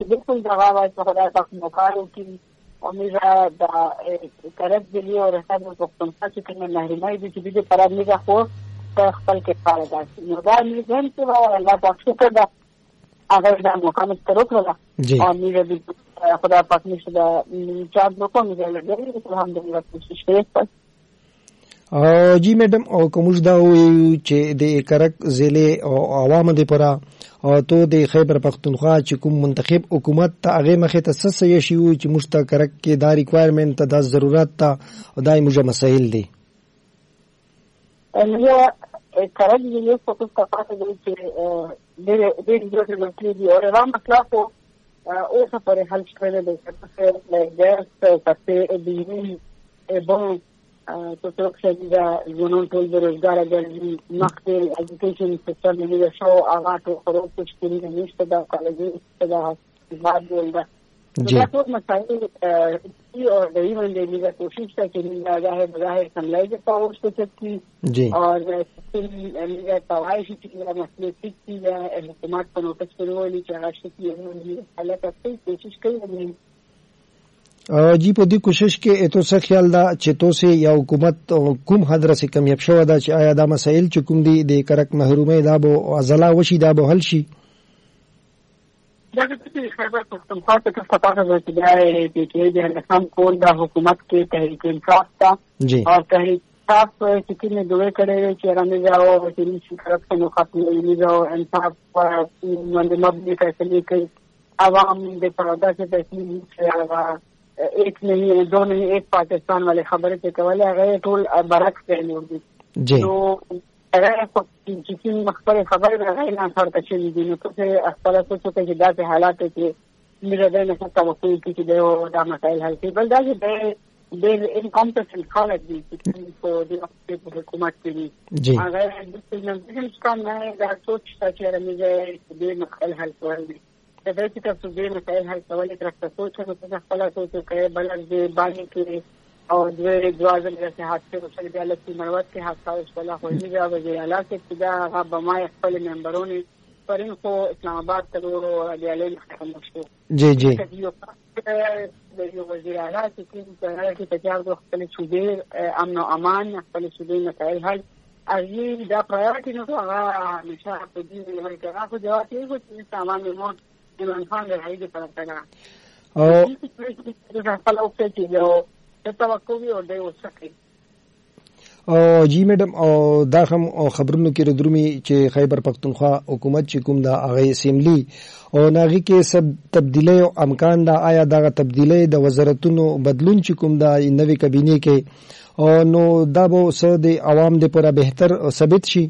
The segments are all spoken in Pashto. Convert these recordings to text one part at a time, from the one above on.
بالکل دغه وایي په خدای پاک موکار وکړي او میرا د کرک دلی او رسد پښتونخوا چې کومه محرومای دي چې دې پر امنیت خو خپل کې فعال دي نو دا میزان چې الله پاک شکر دا هغه د مقام سترو کړل او میرا دې خدای پاک نشه دا چا کوم دې لګي الحمدلله کوشش کوي جی میډم او کومش دا وی چې د کرک ضلع او عوام دې پره او تو د خیبر پختونخوا چې کوم منتخب حکومت ته هغه مخه تاسس یې شي چې مشت کرک کې دا ریکوایرمنت ته د ضرورت ته او دای موږ مسائل دي یا کرک یې فوکس تاسو د چې د ډیرو دي او را مسله خو او څه پر حل شوه د څه د څه بون تو څوک چې دا ژوند ټول د روزګار د مخکې ایجوکیشن سیستم یې شو هغه ټول خروج کوي نشته دا کالجي دا بعد ولدا دا ټول مسائل او د ایمن د لیګه کوشش کوي چې دا ظاهر سملایي په اوسه کې او د لیګه توایشي چې دا مسلې چې حکومت په نوټس کې ولې چې هغه شي حالت کوي کوشش کوي جی په دې کوشش کې اته څه خیال دا چې توسه یا حکومت کوم حد رسې کمیاب شو دا چې آیا دا مسائل چې کوم دي د کرک محرومه دا به ازلا وشي دا به حل شي دا چې خبر پښتونخوا ته ستاسو چې دا کې د نظام کول د حکومت کې تحریک انصاف تا او تحریک انصاف چې کینه دوی کړي چې رامي جاو چې شي کرپشن او ختمي جاو انصاف باندې مبني فیصله کوي عوام د پردا سے فیصله کوي ایک نہیں دو نہیں ایک پاکستان والے خبریں تے کولے غیر ټول برعکس دی جی نو هغه چې مخبر خبر راغی نه سره تشریح دي نو څه خپل څه چې داسې حالات کې میرا د نه توقع کې دا مسائل حل کړي بل دا چې د انکمپټنٹ خلک دي چې په دې حکومت کې جی هغه د څه کم نه دا سوچ چې راځي د مسائل حل کول دي د دې چې تاسو دې مسائل حل کولای ترڅو سوچ نو تاسو خپل سوچ کوي بلل دې باندې کې او د جواز له حادثه وشل بیا لکه مروت کې حادثه وشل خو دې جواب دی علاقه چې دا هغه ما خپل ممبرونه پرین خو اسلام آباد ته ورو دی علي ختم شو جی جی د یو وزیر اعلی چې تجارت خپل صوبې امن او امان خپل صوبې مسائل حل اږي دا پرایورټي نو هغه نشه په دې ورکه راځي جواب یې خو چې سامان مو ایمان خان راځي په تاګه او دا خپل اوسېږي یو توقع وي او د وسکي جی میډم او دا هم خبرونو کې ردرومي چې خیبر پختونخوا حکومت چې کوم دا هغه اسمبلی او ناغي کې سب تبدیلی او امکان دا آیا دا تبدیلی د وزارتونو بدلون چې کوم دا نوې کابینه کې او نو دا به سود عوام د پوره بهتر ثابت شي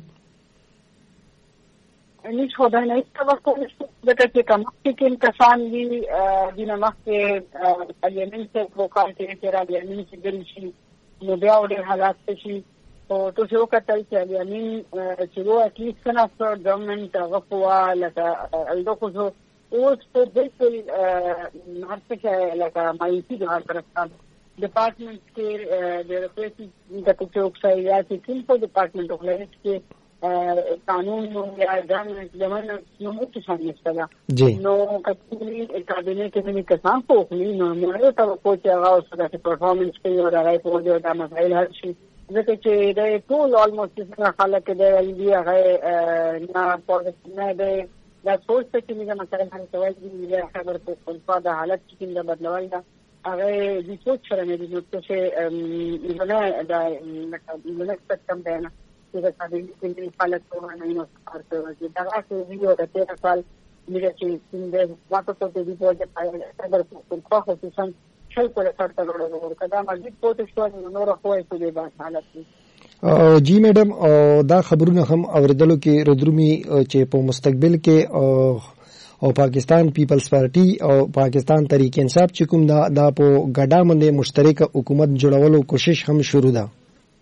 نيش خدای نه توقع نشته چې کوم کې کسان دي د نمخه الیمنت وکړي چې را دي امین چې ګل شي نو بیا ولې حالات شي او تاسو وکړئ چې امین چې وو اټلیسټ څنګه فر ګورنمنت غفوا لکه الدخو اوس په دې کې هرڅه لکه مایوسی د هر طرف ډپارټمنټ کې د رپورټ د توکسای یا چې کوم په ډپارټمنټ وکړي چې قانون یا ګورنمنت زمونه نو څه شامل جی نو کله کابینه کې موږ کسان په خلی نو موږ ته په چې هغه سره پرفارمنس کوي او راځي په دې د مسایل هر شي ځکه چې د ټول الموست خلک د دې هغه نه پوهه نه ده دا څه چې موږ مسایل حل کوي د خبر په خپل د حالت کې د بدلول دا هغه د څه سره نه دي نو څه نه دا نه څه دی نه چې دا د دې حالت په اړه نه ورته دا راځي ویډیو د تیر کال موږ چې د واټو ته د دې په اړه خبر په خصوصا شل کوله سره ورته کدا مګي پوتې شو نو راخوي په دې باندې حالت جی میډم دا خبرونه هم اوریدلو کې ردرومي چې په مستقبل کې او پاکستان پیپلز پارټي او پاکستان تحریک انصاف چې کوم دا په ګډه باندې مشترک حکومت جوړولو کوشش هم شروع ده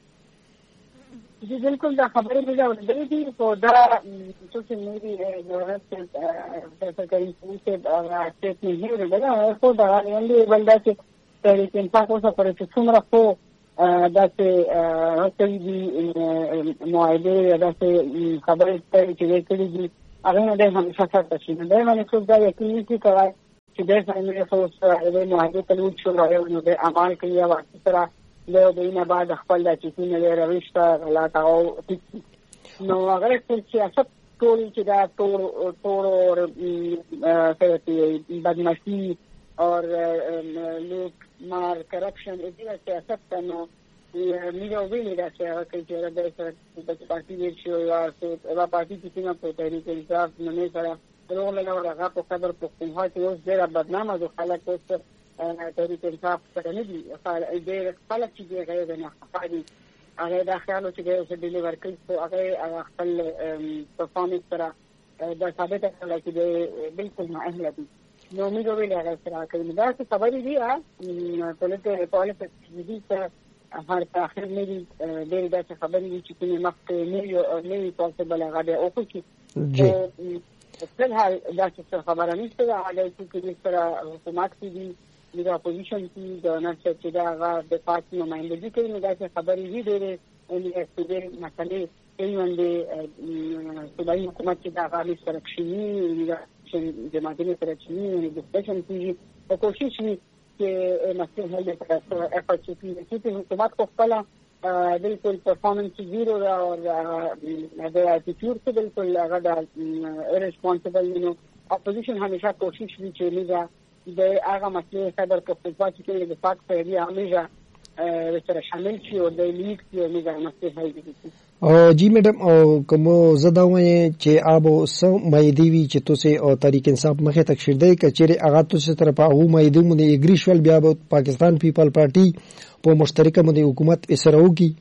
جی بالکل دا خبرې به اورېدلې دي خو دا چې مېري ضرورت څه کوي چې هغه څه نه هیره ده خو دا یعنی بلدا چې تحریک انصاف اوسه پرې چې څومره خو دا چې هڅې دي معاهده دا چې خبرې چې کړي دي هغه نه ده همیشه سره شي نه ده باندې څه دا یقیني چې کوي چې د فامیل خو سره د معاهده تلوي شو راو نو د عمل کوي او سره له دینه بعد خپل د چینه لري رويشته غلط او نو هغه چې اصل ټول چې دا ټول بدمعشی اور لوٹ مار کرپشن دې سیاست نو میرا ویلي دا چې هغه چې د پارټي ویل شو یا د پارټي چې څنګه په تحریک انصاف نه سره ورو لګول هغه په خبر پښتونخوا کې اوس ډېر بدنامه د خلک اوس تحریک انصاف سره نه دي ډېر خلک چې غیر نه خپاري هغه دا خیال چې د ډیلیور کوي هغه خپل پرفارمنس سره دا ثابت کړل چې بالکل نه اهل دي نو میرا ویلي هغه سره کوي دا څه خبرې دي پولیټیکل دي هر اخر مې ډېر دا څه خبرې دي چې کومه مخکې نه وي پوسیبل هغه به او کوي په هر دا څه خبره نشته دا هغه چې سره حکومت کې دي د اپوزیشن کې د نشه چې دا هغه د پارټي نمائندګي کوي نو دا څه خبرې دي ډېرې انډیکټیوډ مسلې کوي باندې صوبایي حکومت چې دا هغه سره شي د ماده سره چې د ډسکشن کې په کوشش چې مسله حل کړي افورت چې حکومت کو خپل بالکل پرفارمنس زیرو او د اټیټیوډ څخه بالکل هغه د ریسپانسیبل نو اپوزیشن همیشه کوشش کوي چې لږه د هغه مسله خبر پښتونخوا چې د فاکت په همیشه سره شامل شي او د لیډ کې لږه مسله حل کړي او جی میډم او کوم زدا وای چې ابو سو مېدی وی چې توسه او تحریک انصاف مخه تک شردې کچېره هغه توسه طرف هغه مېدی مونږ اګریشول بیا پاکستان پیپل پارټي په مشترکه مونږ حکومت اسره وکي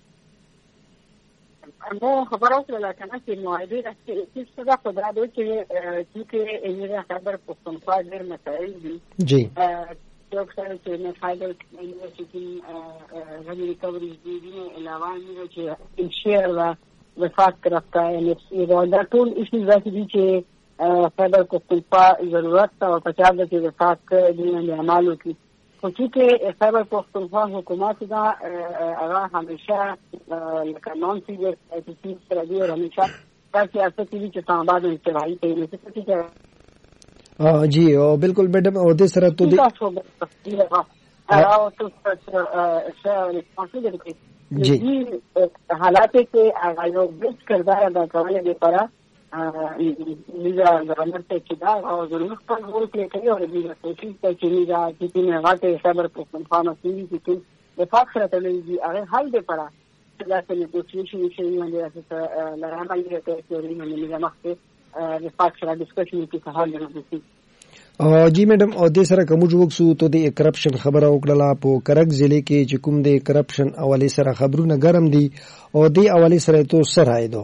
نو خبرو سره کنه چې معاهده راځي چې څه دا خبره دوی چې انجینر خبر پښتونخوا ډېر مسائل دي جی یو څه چې نه فایدل یونیورسيټي غني ریکوري دي علاوه نه چې شیر وا وفات کرتا یعنی دا ټول ایشوز راځي چې فایدل پښتونخوا ضرورت او پچا د چې وفات دي عملو کې خو چې خبر پښتونخوا حکومت دا هغه همیشه لکه نون سیریس اټیټیوډ سره دی همیشه دا سیاست دي چې تاسو باندې انتهایی کوي چې جی او بالکل میڈم اور دے سره تو جی حالات کے آغازوں بیس کردار ادا کرنے کے پرا میرا گورنمنٹ سے چدا اور ضرورت پر رول پلے کرے اور میرا کوشش ہے کہ میرا جتنے غاٹے خبر پختونخوا مسئلے کی وفاق سره تللی هغه حل دی پرا دا څه نیګوشیشن شي باندې لرامه یې ته چې موږ مخکې وفاق سره ډسکشن کې حل نه جی میډم او دې سره کوم جوړ سو ته د کرپشن خبره وکړه په کرک ضلع کې چې کوم د کرپشن حواله سره خبرونه ګرم دي او دې حواله سره ته سره ایدو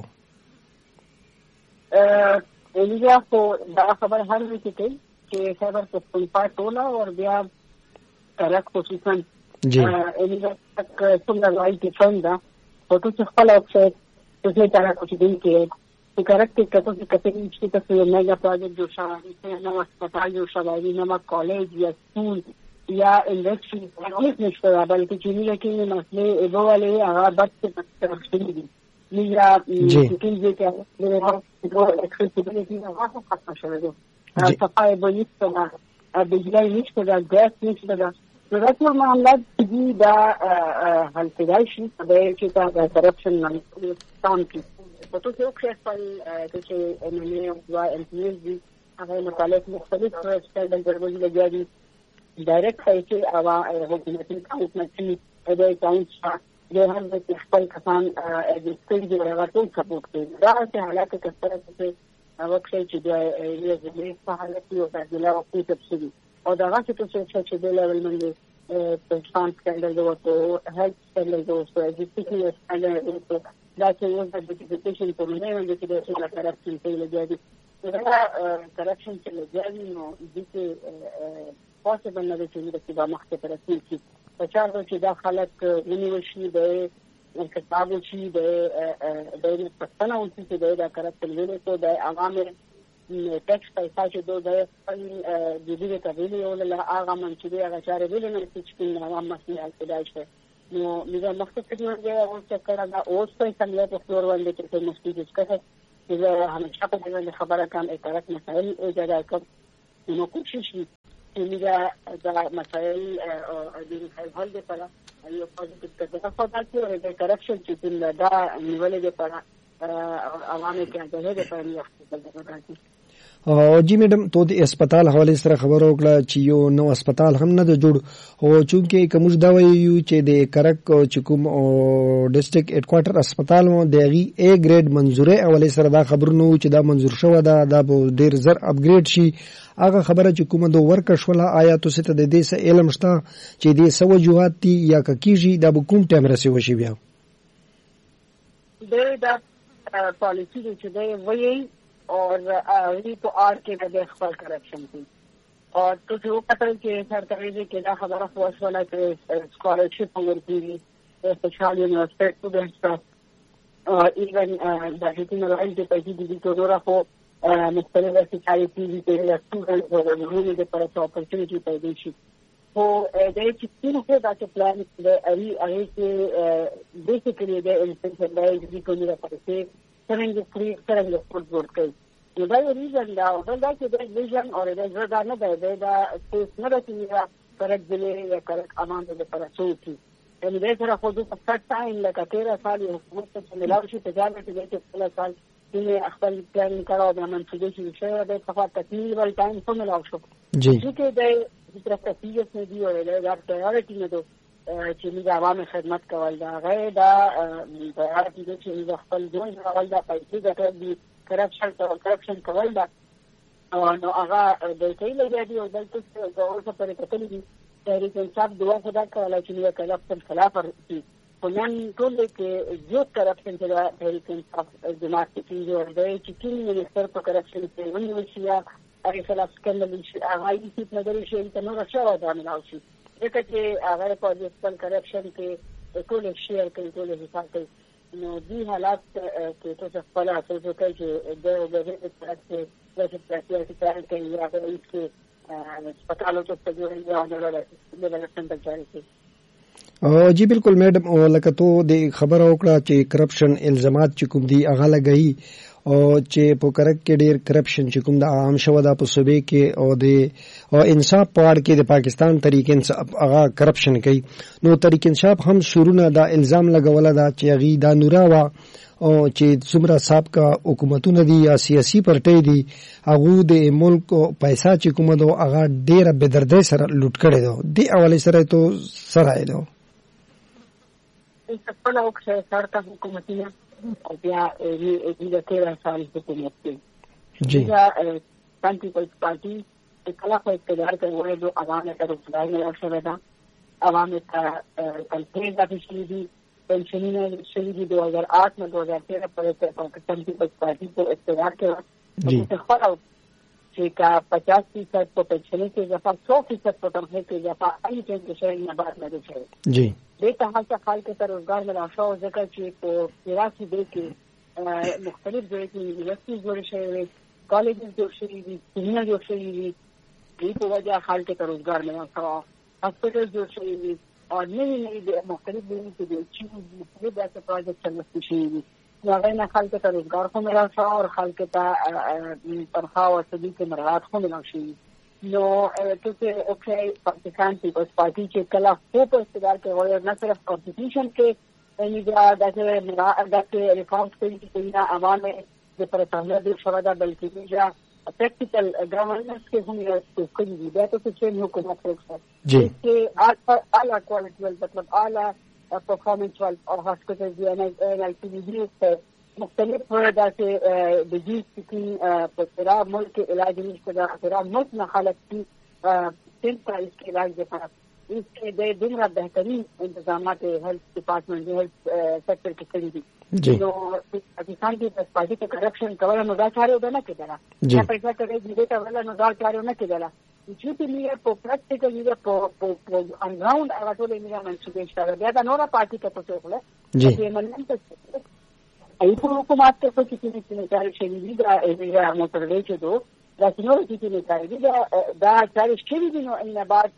ایلیا خو دا خبر هر وخت کې خبر پختونخوا ټوله او بیا کرک خصوصا جی ایلیا تک څنګه راځي چې څنګه په ټول خپل اوسه څه طرح کوم کې کرک के कतों की तस्वीर मेगा प्रोजेक्ट जो शायद नवा अस्पताल जो शायद नवा कॉलेज या स्कूल या इंडस्ट्री इस निष्ठा बल्कि चीनी के मसले एगो वाले आबाद से तस्वीर दी मीरा लेकिन ये क्या है एक्सेसिबिलिटी का वहाँ खत्म कर दो सफाई बनिस का बिजली निश का गैस निश का तो मामला भी दा हल्फिदाइशी है कि करप्शन नाम की تو چې خپل چې امنیه او امپیز دي هغه مطالعات مختلف سټایل دربوزي لګیږي ډایرکټ چې اوا حکومتي کاونټي د کاونټ د هر د خپل کسان د سټیج د ټول سپورټ کوي دا چې حالات کثره چې هغه چې د یوې په حالت یو د لا وقتی تفصیلی او دا چې چې د لیول باندې پاکستان سټایل د وته هیلث سټایل د وته ایجوکیشن سټایل دا چې یو د ډیجیټیشن په منځ کې د څه لپاره چې لګیږي دا کرپشن چې لګیږي نو د څه پوسیبل نه دي چې د مخکې پر رسیدي په چار چې دا خلک یونیورسيټي د کتابو چې د پښتنه او چې د کرپشن ویلې ته د عوامل ټیکس پیسې چې د خپل د دې کابل یو له هغه منځي هغه چارې ویلې نه چې عوام مسله حل کړي نو میرا مقصد یہ ہے وہ چیک کرنا اوس په سمیا په فلور باندې چې مستفید څه چې همیشه په دې خبره کام اکرات مسائل ایجاد کړ نو کوشش چې دا مسائل د حل لپاره یو پوزټیو طرفه راځي او د کرپشن چې دا نیولې لپاره عوامو کې د هغه په اړه راځي. جی میډم تو د هسپتال حواله سره خبرو کړه چې یو نو هسپتال هم نه جوړ او چونکه کومج دا وایو چې د کرک چې کوم ډیسټریکټ هډ کوارټر هسپتال مو دغه A ګریډ منزوره حواله سره دا خبرونه چې دا منزور شوه دا به ډیر زر اپګریډ شي. هغه خبره چې کومه د ورکه شوله آیا تاسو ته د دې څه علم شته چې د سو وجوهات دي یا کیږي دا به کوم ټیم رسي وشي بیا دا پالیسی چې دی وایي और री तो आर के वजह खबर करप्शन थी और तो जो पता कि सरकारी ने केला खबर फोर्स वाला के स्कॉलरशिप वगैरह की स्पेशल यूनिवर्सिटी स्टूडेंट्स का और इवन दाहिती में राइट के पैसे दी तो नोरा को मुख्तलिफ सोसाइटी के स्टूडेंट्स और उन्होंने के पर अपॉर्चुनिटी पैदा की तो दे चित्ती से दा के प्लान दे अरी के बेसिकली दे इंसेंटिव दी को मेरा पैसे څنګه فری څنګه فوټبال کوي نو دا یو ریزن دا او دا چې د ویژن او د زړه نه دی دا څه نه راځي دا کرک دلی یا کرک امان د پرڅوتی ان دې سره خو د فقط ټایم لکه 13 سال حکومت ته ملاوي شي تجارت دې ته خپل سال چې خپل پلان کړو د منسوجي شي د فقط تکمیل ول ټایم څو ملاوي شو چې د استراتیژي نه دی او د پرایورټي نه دی چې موږ عوامو خدمت کول دا غیر دا پرایورټي دی چې موږ خپل ځون کول دا پیسې ګټل کرپشن کول دا نو هغه د ټیل دی او دلته څه اوسه پرې کتلې دي تحریک انصاف دوا خدا کولای چې موږ کرپشن خلاف ورسي په نن ټول کې زیات کرپشن چې تحریک انصاف جماعت کې جوړ دی چې کوم منستر په کرپشن کې ونیول شي یا هغه خلاف سکندل شي هغه هیڅ نه درې شي ته نو راځي دا نه شي ځکه چې هغه په دې کرپشن کې ټول شیر کوي ټول حساب کوي نو دې حالات کې تاسو خپل تاسو کوي چې د دې ترڅ د سیاسي کار کوي یا د هیڅ هسپتالو ته تجربه یا د سنټر چاري جی بالکل میډم او لکه تو د خبره وکړه چې کرپشن الزامات چې کوم دي هغه لګي او چې په کرک کې ډیر کرپشن چې کوم د عام شو د په صوبې کې او انصاف پاړ کې د پاکستان طریق انصاف هغه کرپشن کوي نو طریق انصاف هم شروع دا الزام لګول دا چې غي دا نوراوا او چې څومره سابقه حکومتونه دي یا سیاسي پارټي دي هغه د ملک پیسې چې کومه دو هغه ډیره بدردۍ سره لوټ کړي دو دی اوله سره ته سره ایدو خپل او څه سرته حکومتونه او بیا د 13 سال حکومت کې جی پان پیپلز پارټي کله خو اقتدار ته ورېدو عوامو ته روزګار نه ورسره دا عوامو ته کلپریز افیشلی دي پنشنونه شوي دي 2008 نه 2013 پورې پاکستان پیپلز پارټي په اقتدار کې جی خو چې کا 50% په پنشنې کې اضافه 100% په تنخواه کې اضافه اي چې شي نه بعد نه دي جی دې ته حالت خلک ته روزګار ملا شو ځکه چې په سیاسي دی کې مختلف ځای کې یونیورسيټي جوړ شوی کالجز جوړ شوی دي سیمینار جوړ شوی دي دې په وجه خلک ته روزګار ملا شو هسپتال جوړ شوی دي او نوې مختلف ځای کې چې مختلف داسې پروژې چلول شوی دي هغه نه خلک ته روزګار خو ملا شو او خلک ته تنخواه او سدي کې مراعات خو ملا شي نو ته اوکې پاکستان پیپلز پارټي چې کله خو په استدار کې وایي نه صرف کانسټیټیوشن کې یعنی داسې ریفارمز کوي چې نه عوامو د پرتاله د شواده بلکې یا پریکټیکل ګورننس کې هم یو څه کوي دا ته چې حکومت وکړي جی چې اعلی کوالټي ول مطلب اعلی پرفارمنس ول او هاسپټل دی ان ال پی ډی مختلف داسې د جی سکین په سره ملک علاج نشته د سره ملک نه خلک کی سنټرال کې علاج لپاره اس کې د دومره بهترین انتظامات هیلث ډپارټمنټ هیلث سېکټر کې کړی دي نو پاکستان کې پارټي ته کرپشن کول نو دا چاري ونه کېدله چې پیسې ته دې ته ولا نو دا چاري ونه کېدله چې موږ په پریکټیکل یو په ان ګراوند هغه ټول موږ منسوبې شته بیا دا نوره پارټي ته پڅو کړه چې مننه ته ایپو حکومت ته څه چې کار شي دا ایریا موټر چې دو دا څنګه چې کار دا چاري شي دي نو ان بعد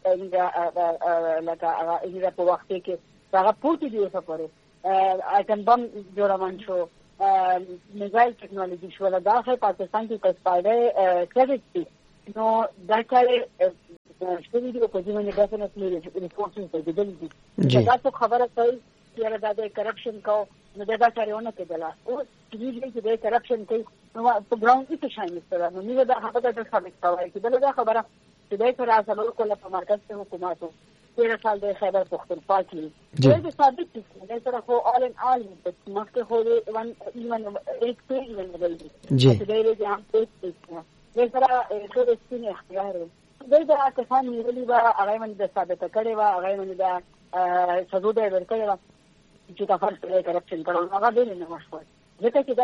لکه ایریا په وخت کې هغه پوتې دی څه پره اټم بم جوړون شو میزایل ټیکنالوژي شو دا خو پاکستان کې پسپایډه کړی نو دا کار شوی دی په دې باندې ډیفینټلی ریپورټینګ ته کېدل دي دا څه خبره کوي چې دا د کرپشن کو نو دا کارونه کېدله او چې دې کرپشن کوي نو په ګراوند کې څه شي نشته نو موږ دا خبره د ثابت کوي چې دا خبره چې دا سره اصل کوله په مرکز کې حکومتو 13 سال د خیبر پختونخوا کې دا ثابت دي دا سره خو all in all په مخکې خو ون ایون ایک پیج باندې جی دا یې هم پیج دا سره ټول سپین اختیار دا کسان نیولي به هغه باندې د ثابته کړې وه هغه باندې د سزا به یې ورکړې وه چې دا فرض کړی کرپشن کړی هغه ډېرې نه وشول ځکه چې دا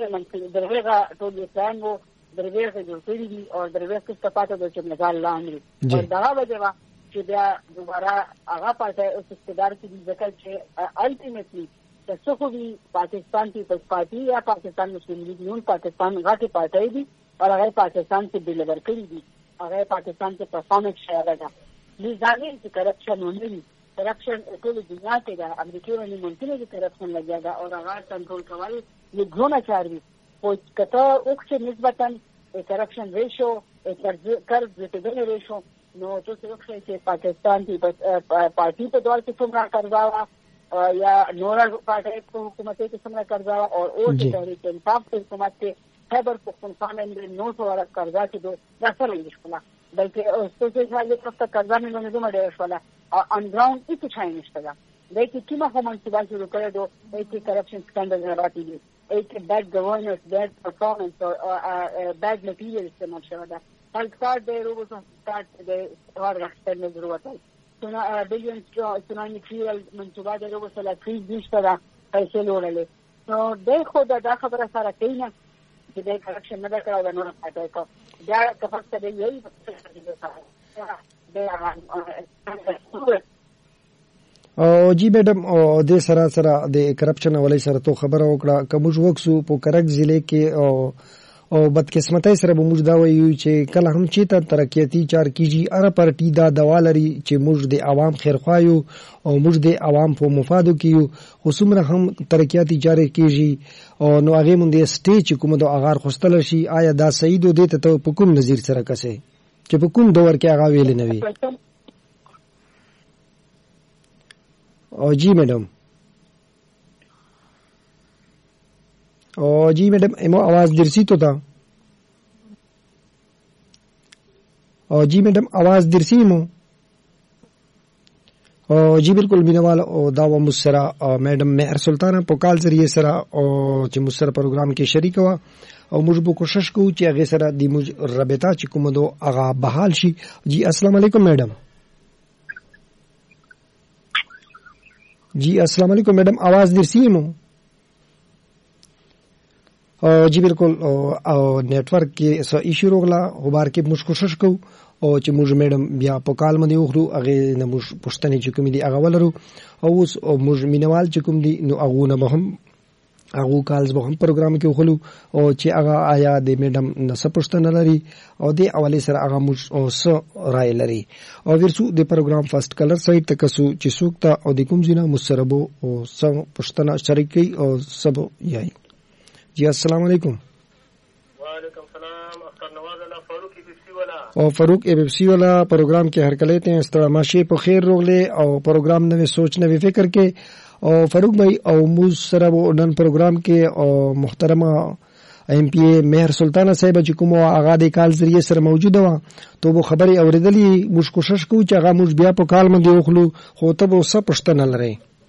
درویغه ټول اسلام و درویغه جوړ کړي دي او درویغ کښته پاته ده چې مزال لاندې او دغه وجه وه چې بیا دوباره هغه پارټۍ اوس اقتدار کې دي ځکه چې الټیمیټلی که څه خو وي پاکستان پیپلز پارټي یا پاکستان مسلم لیگ نون پاکستان غټې پارټۍ دي او هغه پاکستان کې ډیلیور کړي دي هغه پاکستان کې پرفارمنس شوی ده نظامي چې کرپشن ونه وي کرپشن ټول دنیا کې ده امریکا باندې ممکنه چې کرپشن لګیا ده او هغه کنټرول کول یو ګرونه چار وي خو کته اوکه نسبتا کرپشن ریشو قرض زیاتېدنې ریشو نو تاسو وکړئ چې پاکستان کې پارټي په ډول کې څومره قرضا وه یا نور پارټۍ په حکومت کې څومره قرضا وه او اوس د تحریک انصاف په حکومت کې خیبر پختونخوا باندې 900 والا قرضا چې دا سره یې شوله بلکې اوس څه حالت په قرضا باندې دومره ډېره شوله او ان ګراوند هیڅ شی نشته ده دا کې کومه هم منصوبه شروع کړې ده چې کرپشن سکینډل راځي دي چې بیډ گورننس بیډ پرفارمنس او بیډ مټیریل استعمال شوی ده الکار د روبوټ سٹارټ د اور راستنه ضرورت ہے سنا بلین سنانی کریل منصوبه د روبوټ سره فریز نشته ده پیسې لوړلې نو د خو دا خبره سره کوي نه چې د کرپشن نه کړو دا نور پاتې کو دا کفته دی یی او جی میډم او د سره د کرپشن ولې سره تو خبره وکړه کوم وښو په کرک ضلع کې او بدقسمتۍ سره به موږ دا وایو چې کله هم چې ته ترقیاتي چار کیږي اره پارټي دا دوا لري چې موږ د عوام خیرخوا یو او موږ د عوام په مفادو کې یو خو څومره هم ترقیاتي چارې کیږي او نو هغه مونږ د سټیج کوم د اغار خوستل شي آیا دا صحیح دی ته په کوم نظر سره کسه چې په کوم دور کې هغه ویل نه وي او جی میډم جی میڈم ایمو آواز درسی تو تھا جی میڈم آواز درسی ایمو جی بالکل مینوال داوا مسرا میڈم مہر سلطانہ پوکال ذریعے سرا چې مسر پروگرام کې شریک وا او موږ به کوشش کوو چې هغه سره د موږ رابطه چې کوم دو هغه بحال شي جی السلام علیکم میڈم جی السلام علیکم میڈم آواز درسی ایمو جی بالکل او نیټ ورک کې څه ایشو راغله غبار کې موږ کوشش کوو او چې موږ میډم بیا په کال باندې وخرو هغه نه موږ پښتنې چې کوم دي هغه ولرو او اوس موږ مینوال چې کوم دي نو هغه نه هم هغه کالز به هم پروګرام کې وخلو او چې هغه آیا د میډم نس پښتنه لري او د اولي سره هغه موږ اوس رائے لري او ورسو د پروګرام فرست کلر سایت تک چې سوکتا او د کوم زینه مسربو او سم پښتنه شریکي او سب یای جی السلام علیکم وعلیکم السلام اختر نواز الله فاروق ایبسی والا او فاروق ایبسی والا پروگرام کے ہر کلیتے ہیں استراماشی په خیر روغلے او پروگرام نوې سوچ نوې فکر کې او فاروق بھائی او موږ سره نن پروگرام کې او محترمه ایم پی ای مہر سلطانہ صاحب چې کوم هغه د کال ذریعے سره موجوده و ته به خبري اوریدلې موږ کوشش کوو چې هغه موږ بیا په کال باندې وخلو خو ته به څه پښتنه لري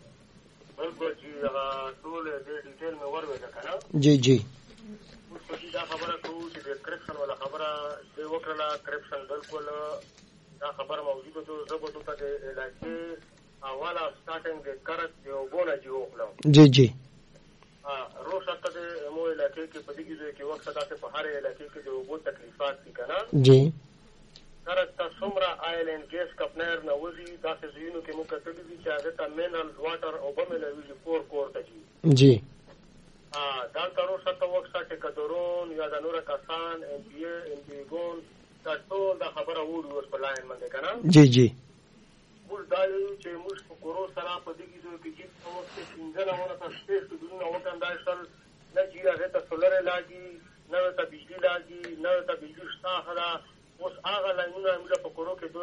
جی جی دا خبره کوو چې د کرپشن ولا خبره د وکړه کرپشن بالکل دا خبره موجوده ده زبردو ته د علاقې اوله سٹارټینګ د کرت یو بوله جو وکړو جی جی روز ته د مو علاقې کې په دې کې وخت دا په هر علاقې کې د وبو تکلیفات دي کنه جی کرت څومره آیل اند ګیس کپنر نه وځي دا څه زینو کې مو کتلې دي چې هغه ته مینرل واټر او بملوي کور ته جی دا تاسو ته وخت چې کډورون یا د نور کسان ام پی ام پی ګون تاسو دا خبره وړو اوس په لاین باندې کنه جی جی موږ دا چې موږ په کورو سره په دې کې چې څه څه څنګه ونه تاسو ته دونه وکړای شل نه چې هغه ته سولر لاګي نه ته بجلی لاګي نه ته بجلی شته اوس هغه لاینونه موږ په کورو کې